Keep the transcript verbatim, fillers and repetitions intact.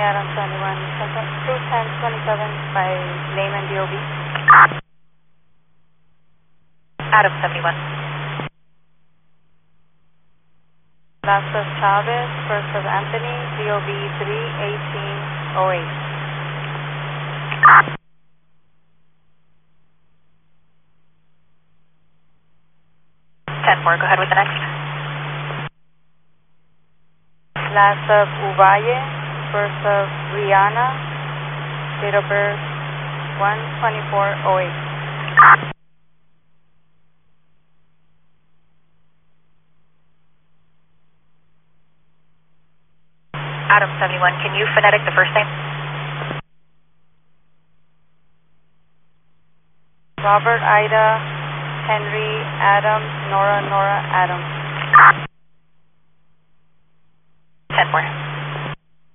Adam seventy-one, crew ten twenty-seven by name and D O B. Adam seventy-one. Last of Chavez, first of Anthony, D O B three eighteen oh eight. ten four, go ahead with the next. Last of Uvalle, first of Rihanna, date of birth one twenty-four oh eight. Adam seventy-one, can you phonetic the first name? Robert, Ida, Henry, Adam, Nora, Nora, Adam. ten four.